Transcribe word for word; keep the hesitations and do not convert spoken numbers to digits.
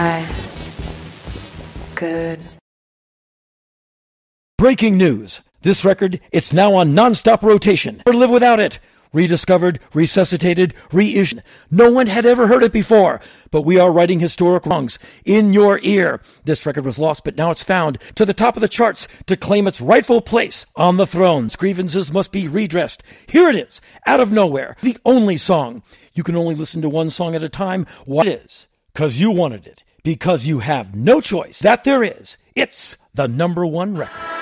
Good. Breaking news. This record, it's now on non-stop rotation. Or live without it. Rediscovered, resuscitated, reissued. No one had ever heard it before, but we are righting historic wrongs in your ear. This record was lost, but now it's found to the top of the charts to claim its rightful place on the thrones. Grievances must be redressed. Here it is, out of nowhere, the only song. You can only listen to one song at a time. Why it is? Because you wanted it. Because you have no choice. That there is. It's the number one record.